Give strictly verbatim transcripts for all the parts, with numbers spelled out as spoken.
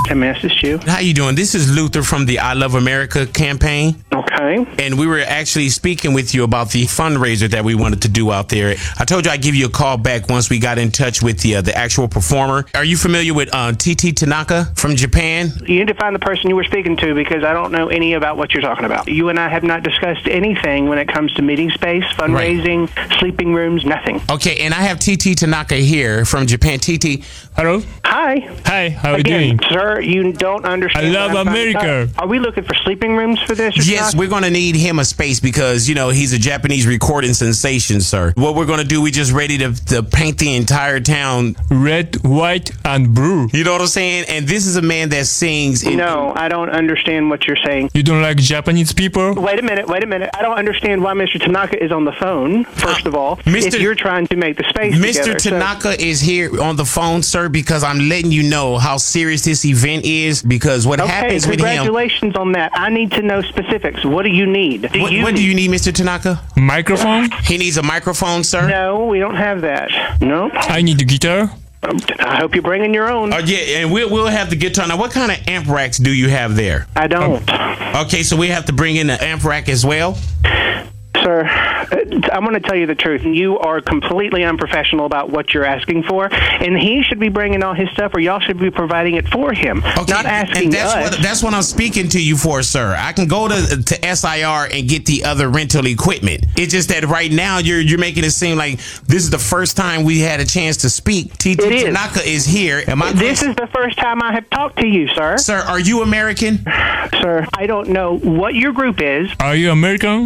Can I assist you? How you doing? This is Luther from the I Love America campaign. Okay. And we were actually speaking with you about the fundraiser that we wanted to do out there. I told you I'd give you a call back once we got in touch with the uh, the actual performer. Are you familiar with uh, T T Tanaka from Japan? You need to find the person you were speaking to because I don't know any about what you're talking about. You and I have not discussed anything when it comes to meeting space, fundraising, right. sleeping rooms, nothing. Okay, and I have T T Tanaka here from Japan. T T, hello. Hi. Hi, how are you Again, doing? Sir, you don't understand. I love America. Are we looking for sleeping rooms for this? Or yes, not? We're going to need him a space because, you know, he's a Japanese recording sensation, sir. What we're going to do, we just ready to, to paint the entire town red, white, and blue. You know what I'm saying? And this is a man that sings. In- no, I don't understand what you're saying. You don't like Japanese people? Wait a minute, wait a minute. I don't understand why Mister Tanaka is on the phone, first uh, of all, Mister if you're trying to make the space Mister together. Tanaka so. is here on the phone, sir, because I'm letting you know how serious this event is because what okay, happens with him... congratulations on that. I need to know specifics. What do you need? Do what, you what need? do you need, Mister Tanaka? Microphone? He needs a microphone, sir? No, we don't have that. No. I need a guitar. I hope you're bringing your own. Oh, yeah, and we'll, we'll have the guitar. Now, what kind of amp racks do you have there? I don't. Okay, so we have to bring in the amp rack as well? Sir, I'm going to tell you the truth. You are completely unprofessional about what you're asking for, and he should be bringing all his stuff, or y'all should be providing it for him, okay, not asking and that's us. What, that's what I'm speaking to you for, sir. I can go to to S I R and get the other rental equipment. It's just that right now you're you're making it seem like this is the first time we had a chance to speak. T T Tanaka is here. Am I this is the first time I have talked to you, sir. Sir, are you American? Sir, I don't know what your group is. Are you American?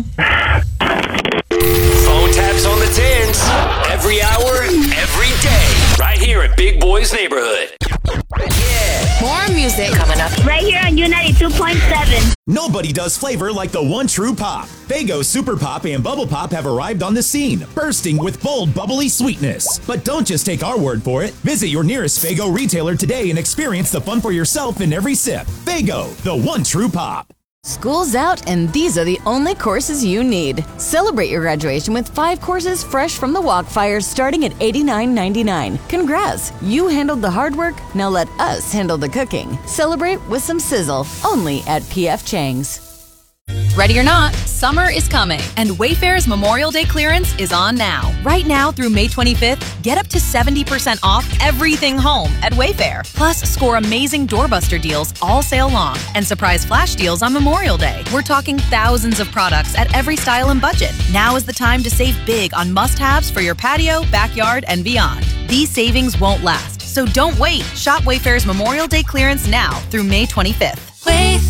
Phone taps on the tens. Every hour, every day. Right here in Big Boy's Neighborhood. Yeah. More music coming up. Right here on U ninety-two point seven. Nobody does flavor like the one true pop. Faygo Super Pop and Bubble Pop have arrived on the scene, bursting with bold, bubbly sweetness. But don't just take our word for it. Visit your nearest Faygo retailer today and experience the fun for yourself in every sip. Faygo, the one true pop. School's out, and these are the only courses you need. Celebrate your graduation with five courses fresh from the Walkfire starting at eighty-nine ninety-nine. Congrats! You handled the hard work, now let us handle the cooking. Celebrate with some sizzle, only at P F Chang's. Ready or not, summer is coming, and Wayfair's Memorial Day clearance is on now. Right now through May twenty-fifth, get up to seventy percent off everything home at Wayfair. Plus, score amazing doorbuster deals all sale long and surprise flash deals on Memorial Day. We're talking thousands of products at every style and budget. Now is the time to save big on must-haves for your patio, backyard, and beyond. These savings won't last, so don't wait. Shop Wayfair's Memorial Day clearance now through May twenty-fifth. Wayfair.